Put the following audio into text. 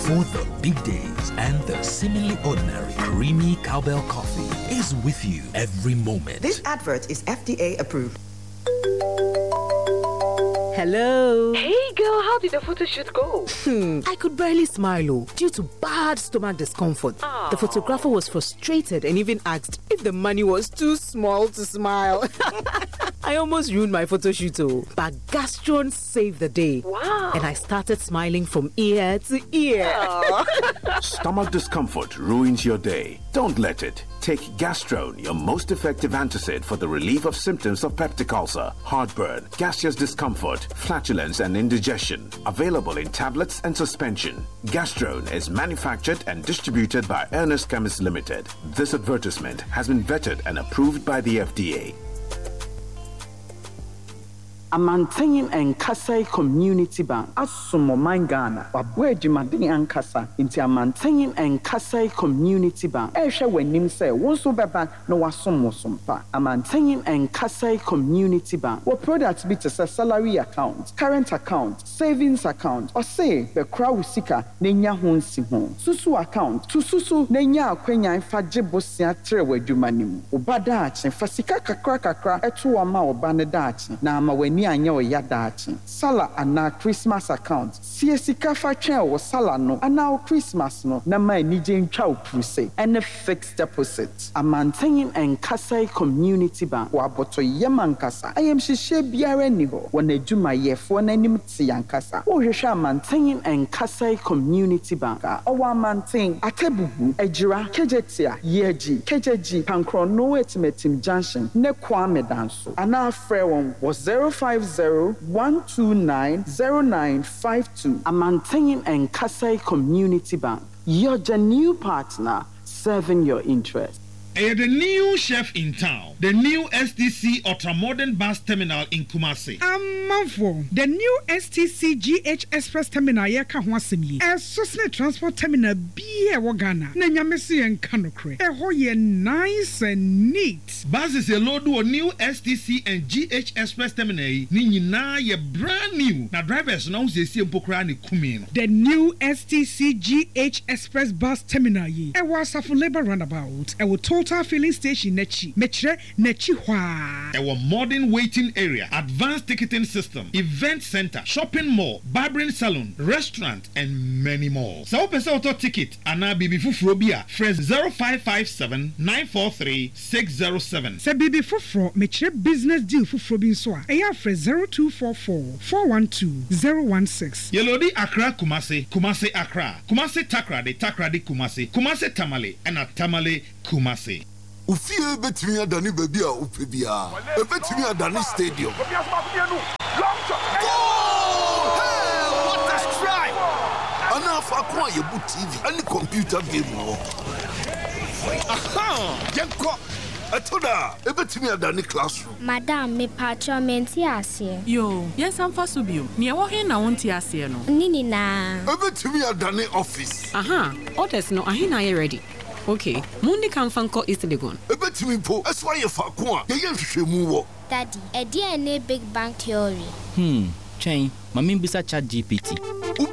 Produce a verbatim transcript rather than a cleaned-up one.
For the big days and the seemingly ordinary, creamy cowbell coffee is with you every moment. This advert is F D A approved. Hello. Hey girl, how did the photo shoot go? Hmm, I could barely smile oh, due to bad stomach discomfort. Aww. The photographer was frustrated and even asked if the money was too small to smile. I almost ruined my photo shoot oh, but Gastron saved the day. Wow. And I started smiling from ear to ear. Stomach discomfort ruins your day. Don't let it. Take Gastrone, your most effective antacid for the relief of symptoms of peptic ulcer, heartburn, gaseous discomfort, flatulence, and indigestion. Available in tablets and suspension. Gastrone is manufactured and distributed by Ernest Chemist Limited. This advertisement has been vetted and approved by the F D A. Amantenyin Enkasai Community Bank Asumo Mangana Wabwe Jumadini Ankasa Inti Amantenyin Enkasai Community Bank Esha wenim se wonso beba no wasomo sompa Amantenyin Enkasai Community Bank what products be to salary account, current account, savings account or say the crowd sika nenya honsi ho susu account to susu nenya akwenya fa jebosia trewe jumanim obada achi fasika kakra kakra etu ama obane dachi na ama weni anya yadachi sala ana Christmas account siesika fa twa wo sala no ana Christmas no na ma nije ntwa opuse and fixed deposit Amantenyin Enkasai Community Bank wa boto yemankasa ayem hihye biara ni ho wona adwuma yefo na nim ti yankasa wo hwehwe Amantenyin Enkasai Community Bank owa Amanten atebubu ejira kejetia yeji kejeji pankro no etimetim junction ne kwame danso ana frɛ won was zero five zero one two nine zero nine five two Amantenyin Enkasai Community Bank, your new partner serving your interests. Uh, the new chef in town, the new S T C Ultramodern Bus Terminal in Kumasi. Amafo, the new S T C G H Express Terminal yeka ho asemi. E Sosne Transport Terminal bi e wo Ghana. Na nyamesi en kanokre. E ho ye nice and neat. Buses a load o new S T C and G H Express Terminal ni nyina ye brand new. Na drivers na unse si empokra ne kumi no. The new S T C G H Express Bus Terminal yi. E wa Safo Labor Roundabout. E wo Total Filling Station nechi mechre nechi hwa our modern waiting area, advanced ticketing system, event center, shopping mall, barbering salon, restaurant, and many more. So pesa auto ticket ana bibi fufuro bia fresh zero five five seven nine four three six zero seven. Se bibi fufuro mechre business deal fufuro bin so a eya fresh zero two four four four one two zero one six. Yelodi Accra Kumasi, Kumasi Accra, Kumasi Takrade, Takrade Kumasi, Kumasi Tamale, and a Tamale Kumasi. Ufie betimi adani baby a upebia. E betimi adani stadium. Goal! Hey, what a strike! Ana fa kwa yebu T V, any computer game wo. Aha! Yenko. Atoda, e betimi adani classroom. Madam, me patro menti ase. Yo, yes am fasubio. Me wo he na wonti ase no. Nini na. E betimi adani office. Aha, orders no ahina ye ready. Okay, Mundi can fanko East Legon. A bit me po, that's why you fuck one. You shemu. Daddy, a D N A Big Bang Theory. Hmm, chain, Mammy Bisa Chat G P T.